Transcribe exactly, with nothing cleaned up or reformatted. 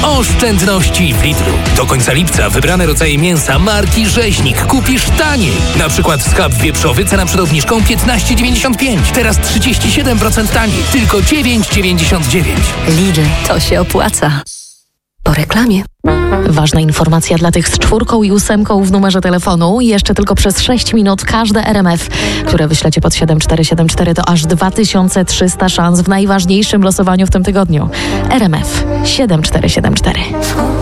Oszczędności w Lidlu. Do końca lipca wybrane rodzaje mięsa marki Rzeźnik kupisz taniej. Na przykład schab wieprzowy, cena przed obniżką piętnaście dziewięćdziesiąt pięć. Teraz trzydzieści siedem procent taniej. Tylko dziewięć dziewięćdziesiąt dziewięć. Lidl, to się opłaca. Po reklamie. Ważna informacja dla tych z czwórką i ósemką w numerze telefonu. Jeszcze tylko przez sześć minut każde R M F, które wyślecie pod siedem cztery siedem cztery, to aż dwa tysiące trzysta szans w najważniejszym losowaniu w tym tygodniu. R M F siedem cztery siedem cztery.